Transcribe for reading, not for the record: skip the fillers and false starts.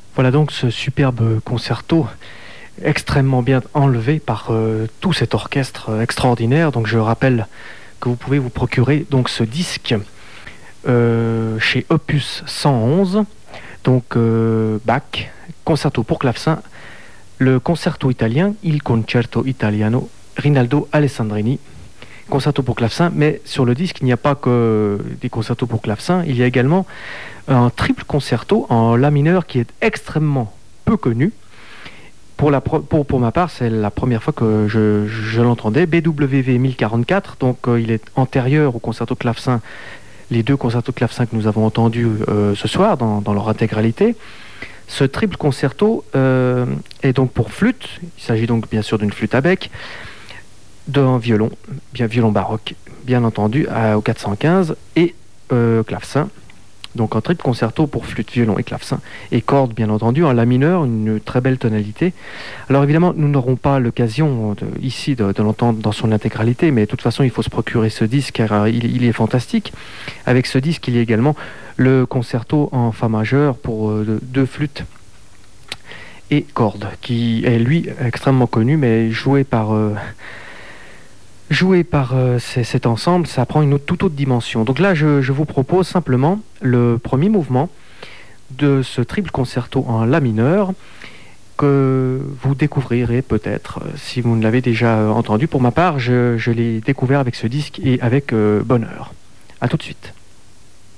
Voilà donc ce superbe concerto extrêmement bien enlevé par tout cet orchestre extraordinaire. Donc je rappelle que vous pouvez vous procurer donc ce disque chez Opus 111, donc Bach, concerto pour clavecin, le concerto italien, il concerto italiano, Rinaldo Alessandrini, concerto pour clavecin. Mais sur le disque, il n'y a pas que des concertos pour clavecin, il y a également un triple concerto en la mineur qui est extrêmement peu connu. Pour ma part, c'est la première fois que je l'entendais. BWV 1044, donc il est antérieur au concerto clavecin, les deux concertos clavecin que nous avons entendus ce soir dans leur intégralité. Ce triple concerto est donc pour flûte. Il s'agit donc bien sûr d'une flûte à bec, d'un violon, violon baroque, bien entendu, au 415, et clavecin. Donc un triple concerto pour flûte, violon et clavecin, et cordes bien entendu, en la mineur, une très belle tonalité. Alors évidemment, nous n'aurons pas l'occasion ici de l'entendre dans son intégralité, mais de toute façon, il faut se procurer ce disque car il est fantastique. Avec ce disque, il y a également le concerto en fa majeur pour deux flûtes et cordes, qui est lui extrêmement connu, mais joué par cet ensemble, ça prend une toute autre dimension. Donc là, je vous propose simplement le premier mouvement de ce triple concerto en la mineur que vous découvrirez peut-être si vous ne l'avez déjà entendu. Pour ma part, je l'ai découvert avec ce disque et avec bonheur. À tout de suite.